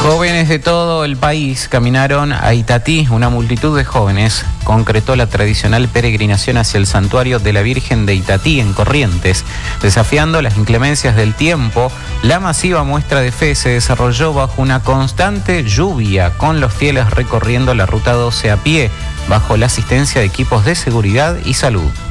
Jóvenes de todo el país caminaron a Itatí. Una multitud de jóvenes concretó la tradicional peregrinación hacia el santuario de la Virgen de Itatí en Corrientes. Desafiando las inclemencias del tiempo, la masiva muestra de fe se desarrolló bajo una constante lluvia, con los fieles recorriendo la ruta 12 a pie, bajo la asistencia de equipos de seguridad y salud.